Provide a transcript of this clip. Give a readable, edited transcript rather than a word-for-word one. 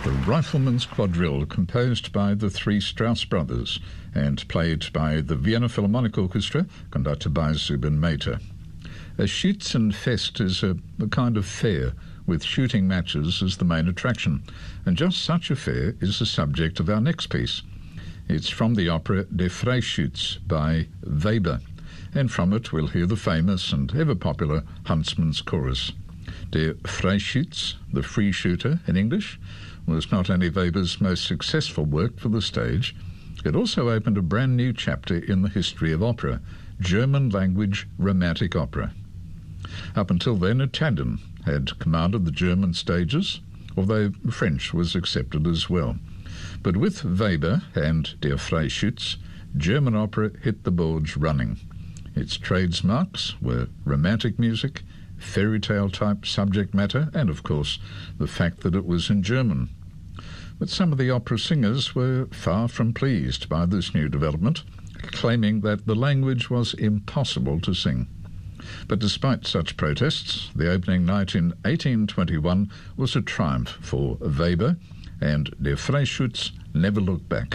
The Rifleman's Quadrille, composed by the three Strauss brothers and played by the Vienna Philharmonic Orchestra, conducted by Zubin Mehta. A Schützenfest is a kind of fair with shooting matches as the main attraction, and just such a fair is the subject of our next piece. It's from the opera Der Freischütz by Weber, and from it we'll hear the famous and ever-popular Huntsman's Chorus. Der Freischütz, the free shooter in English, was not only Weber's most successful work for the stage, it also opened a brand new chapter in the history of opera, German-language romantic opera. Up until then, Italian had commanded the German stages, although French was accepted as well. But with Weber and Der Freischütz, German opera hit the boards running. Its trademarks were romantic music, fairy tale type subject matter, and of course the fact that it was in German. But some of the opera singers were far from pleased by this new development, claiming that the language was impossible to sing. But despite such protests, the opening night in 1821 was a triumph for Weber, and Der Freischütz never looked back.